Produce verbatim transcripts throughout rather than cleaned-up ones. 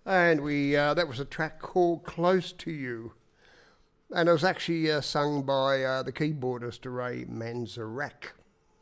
And we uh, that was a track called Close to You. And it was actually uh, sung by uh, the keyboardist Ray Manzarek.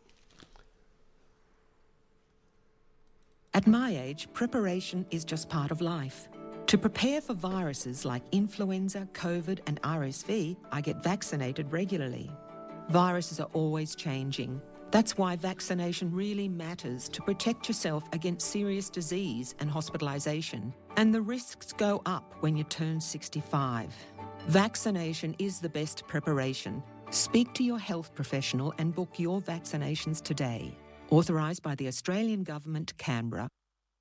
At my age, preparation is just part of life. To prepare for viruses like influenza, COVID and R S V, I get vaccinated regularly. Viruses are always changing. That's why vaccination really matters to protect yourself against serious disease and hospitalisation. And the risks go up when you turn sixty-five. Vaccination is the best preparation. Speak to your health professional and book your vaccinations today. Authorised by the Australian Government, Canberra.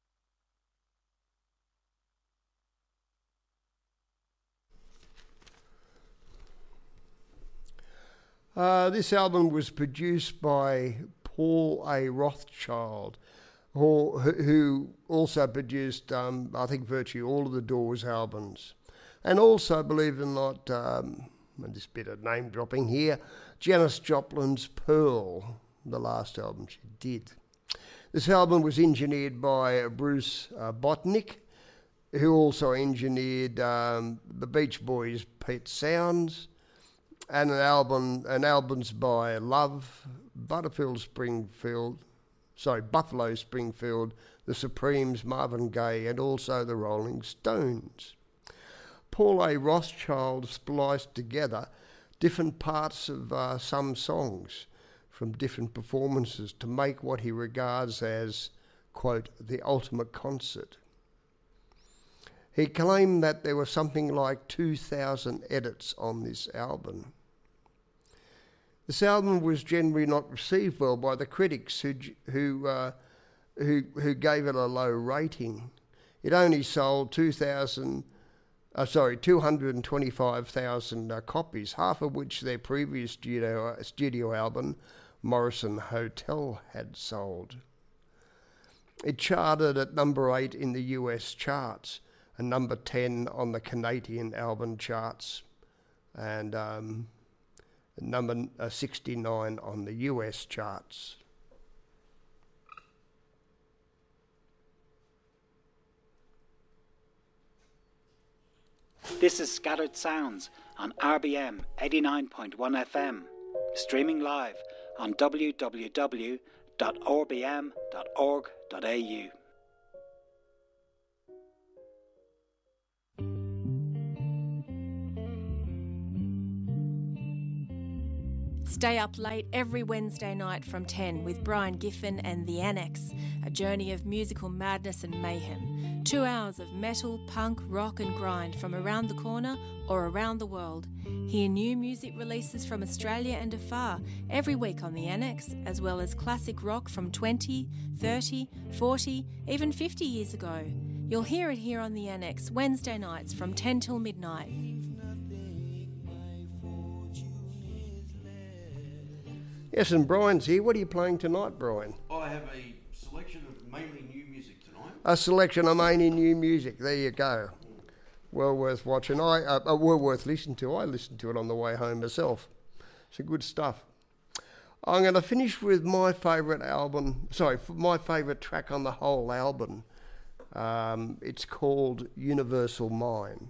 Uh, this album was produced by Paul A. Rothchild, who, who also produced, um, I think, virtually all of the Doors albums. And also, believe it or not, um, and this bit of name dropping here, Janis Joplin's Pearl, the last album she did. This album was engineered by Bruce uh, Botnick, who also engineered um, the Beach Boys' Pet Sounds, and an album, an albums by Love, Butterfield Springfield, sorry, Buffalo Springfield, the Supremes, Marvin Gaye, and also the Rolling Stones. Paul A. Rothchild spliced together different parts of uh, some songs from different performances to make what he regards as, quote, the ultimate concert. He claimed that there were something like two thousand edits on this album. This album was generally not received well by the critics who who uh, who, who gave it a low rating. It only sold two thousand, uh, sorry, two hundred twenty-five thousand uh, copies, half of which their previous studio uh, studio album, Morrison Hotel, had sold. It charted at number eight in the U S charts and number ten on the Canadian album charts, and um, number uh, sixty-nine on the U S charts. This is Scattered Sounds on R B M eighty-nine point one F M, streaming live on w w w dot r b m dot org dot a u. Stay up late every Wednesday night from ten with Brian Giffen and The Annex, a journey of musical madness and mayhem. Two hours of metal, punk, rock and grind from around the corner or around the world. Hear new music releases from Australia and afar every week on The Annex, as well as classic rock from twenty, thirty, forty, even fifty years ago. You'll hear it here on The Annex, Wednesday nights from ten till midnight. Yes, and Brian's here. What are you playing tonight, Brian? I have a selection of mainly new music tonight. A selection of mainly new music. There you go. Well worth watching. I uh, uh, well worth listening to. I listened to it on the way home myself. It's good stuff. I'm going to finish with my favourite album. Sorry, my favourite track on the whole album. Um, it's called Universal Mind.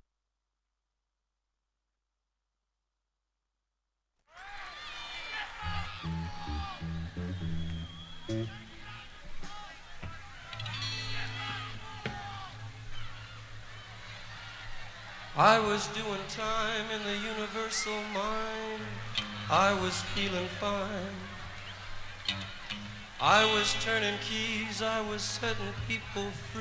I was doing time in the universal mind. I was feeling fine. I was turning keys. I was setting people free.